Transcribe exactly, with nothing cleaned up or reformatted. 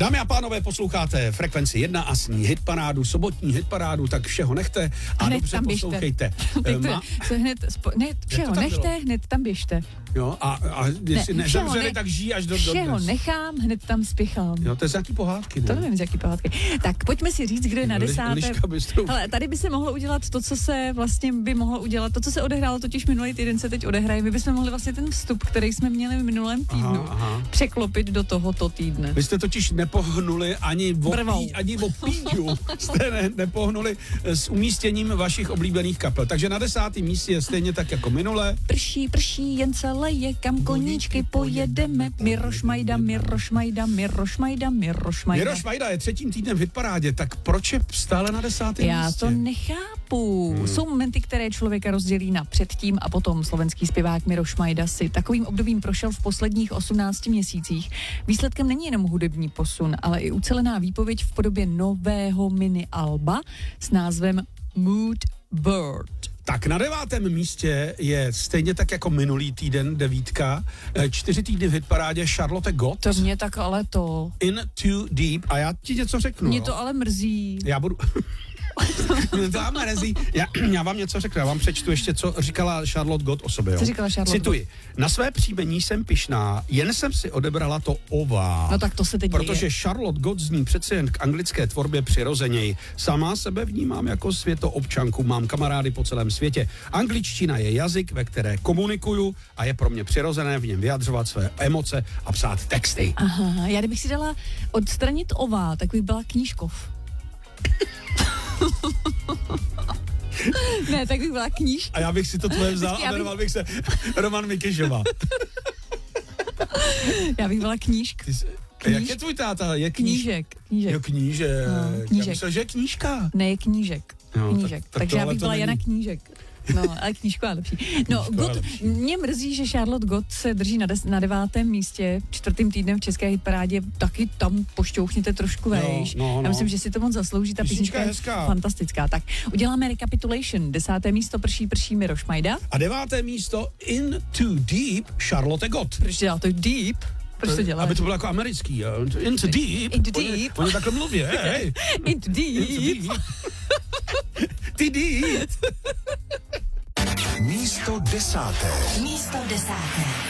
Dámy a pánové, posloucháte Frekvenci jedna a s ní hitparádu, sobotní hitparádu, tak všeho nechte a hned dobře poslouchejte. Má... hned, spo... ne, všeho nechte, bylo? Hned tam běžte. Jo, a, a jestli ne, nezemřeli, ne, tak žijí až do, do dnes. Všeho nechám, hned tam spěchám. Jo, to je z jaký pohádky, ne? To nevím, z jaký pohádky. Tak pojďme si říct, kdo je na desáté. Ale tady by se mohlo udělat to, co se vlastně by mohlo udělat, to, co se odehrálo totiž minulý týden, se teď odehraje. My bychom mohli vlastně ten vstup, který jsme měli v minulém týdnu, aha, aha. překlopit do tohoto týdne. Vy jste totiž nepohnuli ani v opí, ani v opíňu, jste ne, nepohnuli s umístěním vašich oblíbených kapel. Takže na desátém místě je stejně tak jako minule. Prší, prší, jen se leje, kam koníčky pojedeme. Miroš Majda, Miroš Majda, Miroš Majda, Miroš Majda. Miroš Majda je třetím týdnem v hitparádě, tak proč je stále na desátém Já místě? to nechápu. Hmm. Jsou momenty, které člověka rozdělí na předtím a potom. Slovenský zpěvák Miroš Majda si takovým obdobím prošel v posledních osmnácti měsících. Výsledkem není jenom hudební posun, ale i ucelená výpověď v podobě nového mini alba s názvem Mood Bird. Tak na devátém místě je stejně tak jako minulý týden devítka, čtyři týdny v hitparádě Charlotte Gott. To mě tak ale to... In Too Deep. A já ti něco řeknu. Mě no? to ale mrzí. Já budu... Mě to mrzí. Já, já vám něco řeknu, já vám přečtu ještě, co říkala Charlotte Gott o sobě. Jo? Co říkala Charlotte Cituji. Gott? Na své příjmení jsem pyšná, jen jsem si odebrala to ová. No tak to se teď Protože děje. Charlotte Gott zní přece jen k anglické tvorbě přirozeněji. Sama sebe vnímám jako světoobčanku, mám kamarády po celém světě. Angličtina je jazyk, ve které komunikuju a je pro mě přirozené v něm vyjadřovat své emoce a psát texty. Aha, já kdybych si dala odstranit ová, tak bych byla Knížkov. Ne, tak bych byla Knížka. A já bych si to tvoje vzal a jmenoval bych se Roman Mikešová. Já bych byla Knížka. Jsi, jak je tvůj táta? Je kníž... Knížek. Knížek. Jo, knížek. No, knížek. Já myslel, že je knížka. Ne, je Knížek. Jo, knížek. tak, tak Takže já bych byla není... Jana Knížek. No, ale Knížková lepší. No, Gott, mě mrzí, že Charlotte Gott se drží na, des, na devátém místě, čtvrtým týdnem v české hitparádě, taky tam pošťouchněte trošku vejš. No, no, já myslím, no. že si to moc zaslouží, ta písnička je hezká. Fantastická. Tak, uděláme recapitulation. Desáté místo Prší, prší Miroš Majda. A deváté místo In Too Deep Charlotte Gott. Proč dělá to deep? Proč to dělá? Aby to bylo jako americký. Into deep. Into deep. Oni takhle mluví, hej. Into deep. Into deep. Ty deep. Místo desáté. Místo desáté.